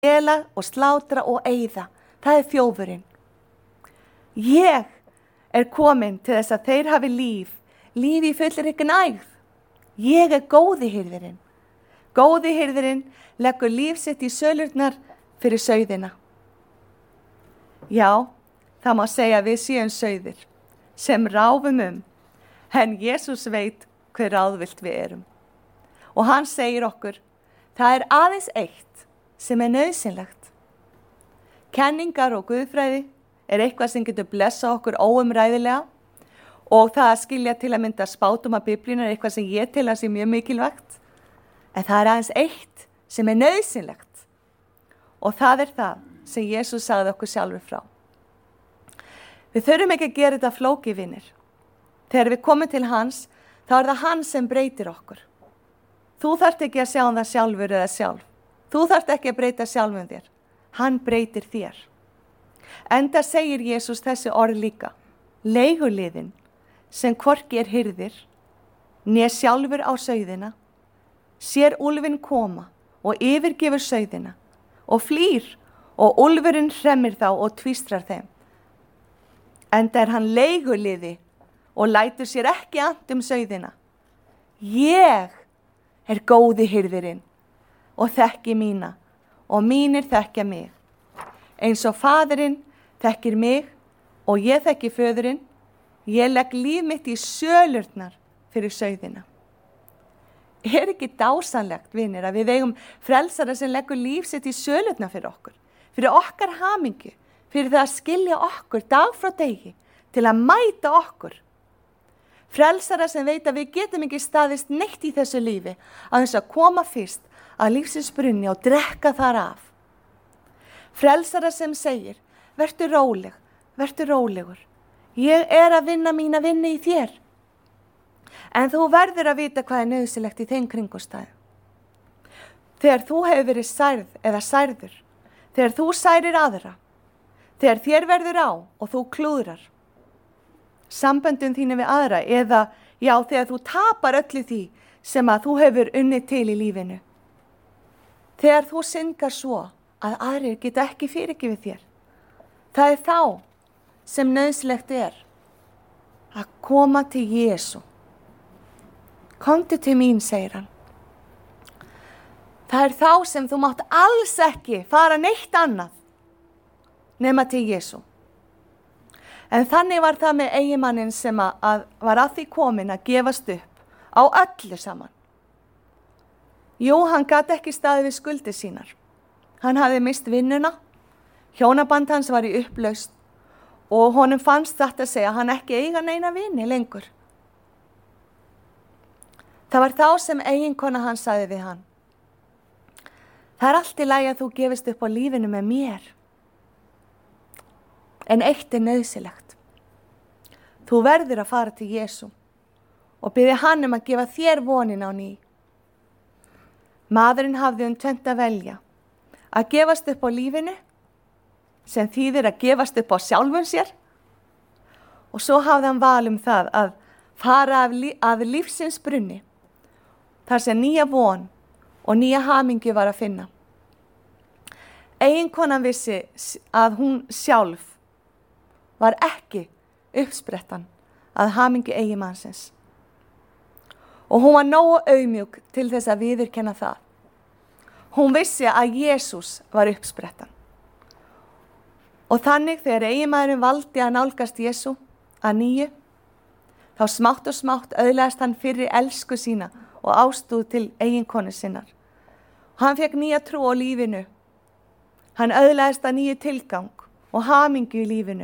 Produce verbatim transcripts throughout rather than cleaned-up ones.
stela og slátra og eyða. Það er þjófurinn. Ég er komin til þess að þeir hafi líf, líf í fullri gnægð. Ég er góði hirðirinn. Góði hirðirinn leggur líf sitt í sölurnar fyrir sauðina. Já, það má segja að við séum sauðir sem ráfum um, en Jesús veit hver ráðvillt við erum. Og hann segir okkur, það er aðeins eitt sem er nauðsynlegt. Kenningar og guðfræði er eitthvað sem getur blessa okkur óumræðilega og það að skilja til að mynda spátum að Biblíunni er eitthvað sem ég tel að sé mjög mikilvægt. En það er aðeins eitt sem er nauðsynlegt og það er það sem Jesús sagði okkur sjálfur frá. Við þurfum ekki að gera þetta flókið, vinir. Þegar við komum til hans, þá er það hann sem breytir okkur. Þú þarft ekki að sjá um það sjálfur eða sjálf. Þú þarft ekki að breyta sjálfum þér. Hann breytir þér. Enda segir Jesús þessi orð líka. Leiguliðinn sem hvorki er hirðir, né sjálfur á sauðina, sér úlfinn koma og yfirgefur sauðina og flýr og úlfurinn hremmir þá og tvístrar þeim. Enda er hann leiguliði og lætur sér ekki annt um sauðina. Ég er góði hirðirinn og þekki mína og mínir þekkja mig. Eins og faðirinn þekkir mig og ég þekki föðurinn, ég legg líf mitt í sölurnar fyrir sauðina. Er ekki dásanlegt, vinir, að við eigum frelsara sem leggur líf sitt í sölurnar fyrir okkur, fyrir okkar hamingju, fyrir það að skilja okkur dag frá degi til að mæta okkur. Frelsara sem veit að við getum ekki staðist neitt í þessu lífi að þess að koma fyrst að lífsins brunni og drekka þar af. Frelsara sem segir, vertu róleg, vertu rólegur. Ég er að vinna mína vinnu í þér. En þú verður að vita hvað er nauðsynlegt í þeim kringumstæðum. Þegar þú hefur verið særð eða særður, þegar þú særir aðra, þegar þér verður á og þú klúðrar, samböndum þínu við aðra eða já, þegar þú tapar öllu því sem að þú hefur unnið til í lífinu. Þegar þú syndgar svo að aðrir geta ekki fyrirgefið þér. Það er þá sem nauðsynlegt er að koma til Jesú. Komdu til mín, segir hann. Það er þá sem þú mátt alls ekki fara neitt annað nema til Jesú. En þannig var það með eiginmanninn sem að, að var að því komin að gefast upp á öllu saman. Jú, hann gat ekki staðið við skuldir sínar. Hann hafði mist vinnuna, hjónaband hans var í upplausn og honum fannst þetta að segja að hann ekki eiga neina vini lengur. Það var þá sem eiginkona hans sagði við hann. Það er allt í lagi að þú gefist upp á lífinu með mér. En eitt er nauðsynlegt. Þú verður að fara til Jesú og biðja hann um að gefa þér vonin á ný. Maðurinn hafði um tvennt að velja. Að gefast upp á lífinu, sem þýðir að gefast upp á sjálfum sér. Og svo hafði hann val um það að fara af, lí- af lífsins brunni. Þar sem nýja von og nýja hamingju var að finna. Eiginkonan vissi að hún sjálf var ekki uppsprettan að hamingju eiginmannsins. Og hún var nógu auðmjúk til þess að viðurkenna það. Hún vissi að Jesús var uppsprettan. Og þannig þegar eiginmaðurinn valdi að nálgast Jesú að nýju, þá smátt og smátt öðlaðist hann fyrir elsku sína og ástúð til eiginkonu sinnar. Hann fekk nýja trú á lífinu. Hann öðlaðist að nýju tilgang og hamingju í lífinu.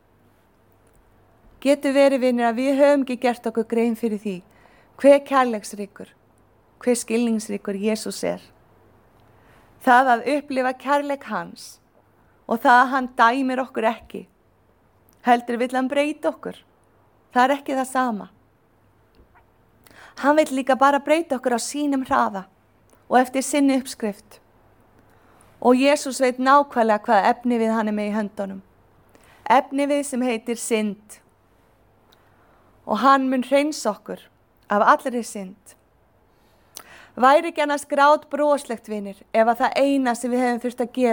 Getur verið, vinir, að við höfum ekki gert okkur grein fyrir því hver kærleiksríkur, hver skilningsríkur Jesús er. Það að upplifa kærleik hans og það að hann dæmir okkur ekki, heldur vill hann breyta okkur. Það er ekki það sama. Hann vill líka bara breyta okkur á sínum hraða og eftir sinni uppskrift. Og Jesús veit nákvæmlega hvað efni við hann er með í höndunum. Efni við sem heitir synd. Og hann mun hreinsa okkur af allri synd. Væri ekki annars grát broslegt, vinir, ef að það eina sem við hefum þurft að gera